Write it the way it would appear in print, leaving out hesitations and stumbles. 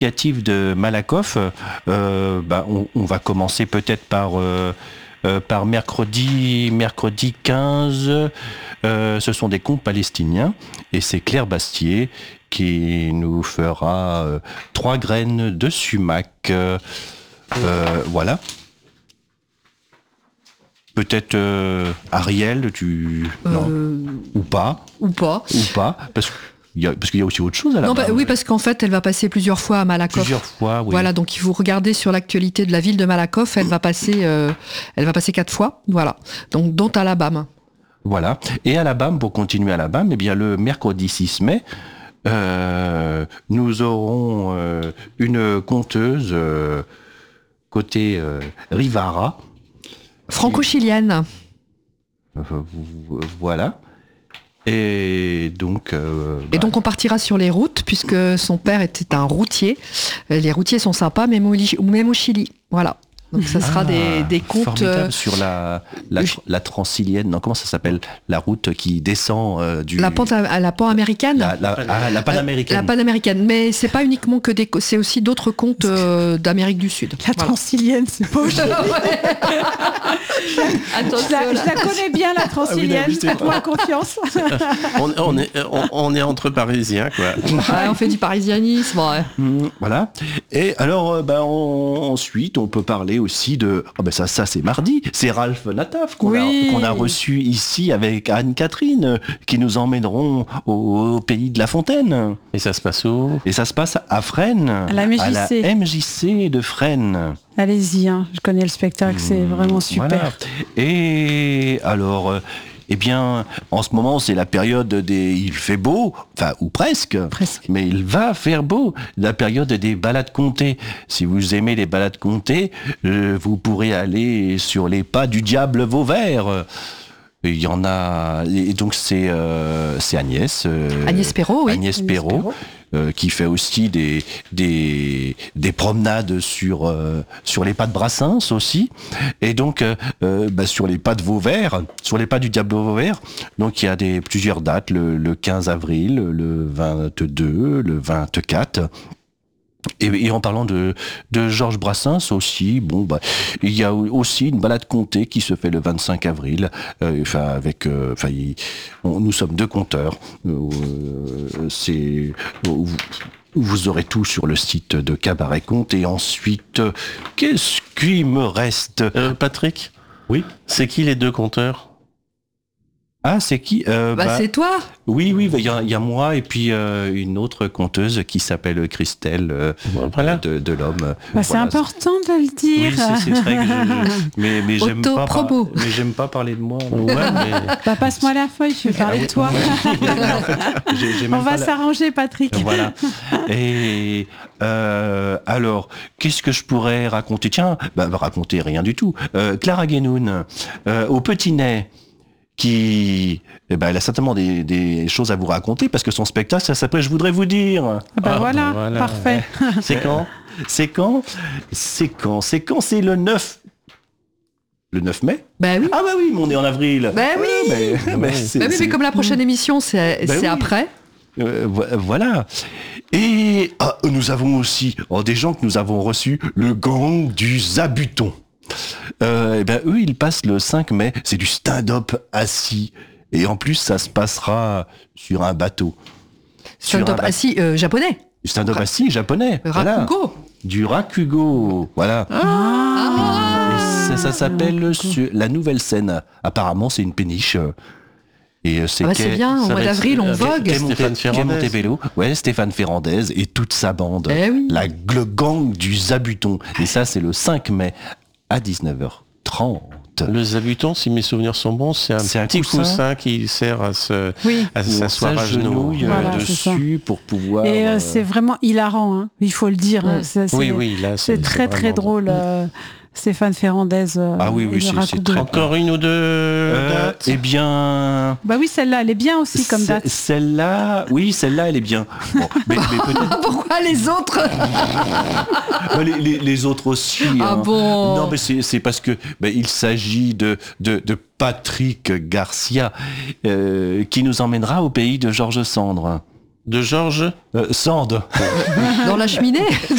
initiative de Malakoff, on va commencer peut-être par mercredi 15. Ce sont des contes palestiniens et c'est Claire Bastier qui nous fera 3 graines de sumac. Voilà. Peut-être Ariel, non, ou pas, parce qu'il y a aussi autre chose à la non, oui, parce qu'en fait, elle va passer plusieurs fois à Malakoff. Plusieurs fois, oui. Voilà, donc il faut regarder sur l'actualité de la ville de Malakoff. Elle va passer 4 fois, voilà. Donc dont Alabama. Voilà. Et Alabama, pour continuer Alabama, eh bien le mercredi 6 mai, nous aurons une conteuse côté Rivara. Franco-chilienne. Voilà. Et donc on partira sur les routes, puisque son père était un routier. Les routiers sont sympas, même au Chili. Voilà. Donc ça sera des contes... Formidable sur la Transilienne, non, comment ça s'appelle? La route qui descend du... La pan-américaine. La panaméricaine. La panaméricaine, mais c'est pas uniquement que c'est aussi d'autres contes d'Amérique du Sud. La Transilienne, c'est pas au Chili. Je la connais bien, la Transilienne, faites-moi confiance. on est entre Parisiens, quoi. Ouais, on fait du parisianisme, ouais. Voilà. Et alors, ensuite, on peut parler aussi de... ça c'est mardi. C'est Ralph Nataf qu'on a reçu ici avec Anne-Catherine, qui nous emmèneront au pays de La Fontaine. Et ça se passe où? Et ça se passe à Fresnes. À la MJC. À la MJC de Fresnes. Allez-y, je connais le spectacle, c'est vraiment super. Voilà. Et alors... en ce moment, c'est la période il fait beau, enfin, ou presque, mais il va faire beau, la période des balades comtées. Si vous aimez les balades comtées, vous pourrez aller sur les pas du diable Vauvert. Il y en a, et donc c'est Agnès. Agnès Perrault, oui. Agnès Perrault. Qui fait aussi des promenades sur les pas de Brassens aussi, et donc sur les pas de Vauvert, sur les pas du diable Vauvert. Donc il y a plusieurs dates, le 15 avril, le 22, le 24. Et en parlant de Georges Brassens aussi, il y a aussi une balade comtée qui se fait le 25 avril. Nous sommes 2 conteurs. Vous aurez tout sur le site de Cabaret Conte. Et ensuite, qu'est-ce qui me reste? Patrick? Oui. C'est qui les 2 conteurs? Ah, c'est qui? C'est toi. Oui, il y a moi et puis une autre conteuse qui s'appelle Christelle de l'Homme. C'est important de le dire. Oui, c'est vrai que mais j'aime pas. Promo. Mais j'aime pas parler de moi. Ouais, mais... passe-moi la feuille, je vais parler de toi. On va s'arranger, Patrick. Voilà. Et alors, qu'est-ce que je pourrais raconter? Tiens, raconter rien du tout. Clara Guénoun, au Petit Nez. Elle a certainement des choses à vous raconter parce que son spectacle, ça s'appelle Je voudrais vous dire. Voilà, parfait. C'est quand? C'est le 9. Le 9 mai? Oui. Ah oui, mais on est en avril. Oui. Mais comme la prochaine émission, c'est après. Voilà. Et nous avons aussi des gens que nous avons reçus, le gang du Zabuton. Eux, ils passent le 5 mai. C'est du stand-up assis. Et en plus, ça se passera sur un bateau. Stand-up assis japonais. Stand-up assis japonais. Rakugo. Voilà. Du Rakugo. Voilà. Et ça s'appelle la nouvelle scène. Apparemment, c'est une péniche. Et c'est bien, au mois d'avril, on vogue. Stéphane Ferrandez et toute sa bande. Le gang du Zabuton. Et ça, c'est le 5 mai. À 19h30. Le Zabuton, si mes souvenirs sont bons, c'est un petit coussin qui sert à s'asseoir à genoux dessus pour pouvoir... Et c'est vraiment hilarant, il faut le dire. C'est très très drôle. Stéphane Ferrandez. C'est encore une ou deux dates. Celle-là, elle est bien aussi comme date. Celle-là, elle est bien. Bon, mais peut-être... Pourquoi les autres? les autres aussi. Bon? Non, mais c'est parce que il s'agit de Patrick Garcia qui nous emmènera au pays de Georges Sandre. De Georges Sand. Dans la cheminée.